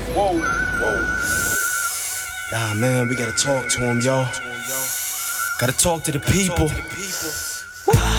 Whoa, whoa. Nah, man, we gotta talk to him, yo. Gotta talk to the people.